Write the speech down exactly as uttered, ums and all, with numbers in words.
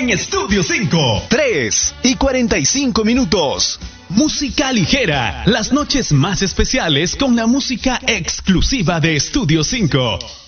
en Estudio cinco. tres y cuarenta y cinco minutos. Música ligera, las noches más especiales con la música exclusiva de Estudio cinco.